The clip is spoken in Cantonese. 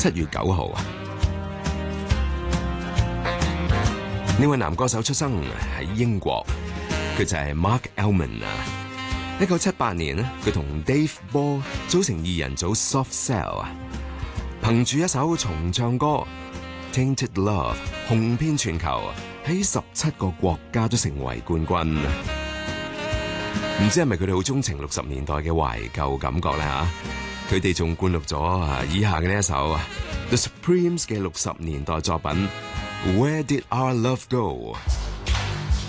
7月9號啊。呢位男歌手出生喺英國，佢就係 Mark Elman 啊。1978年咧，佢同 Dave Ball 組成二人組 Soft Cell 啊，憑住一首重唱歌 Tainted Love 紅遍全球，喺17個國家都成為冠軍。唔知係咪佢哋好鍾情60年代嘅懷舊感覺咧嚇？佢哋仲灌錄咗以下嘅呢一首 The Supremes 嘅60年代作品 Where Did Our Love Go？